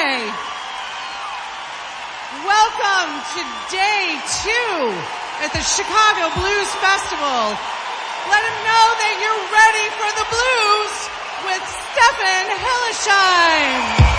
Hi. Welcome to day 2 at the Chicago Blues Festival. Let them know that you're ready for the blues with Stefan Hillesheim.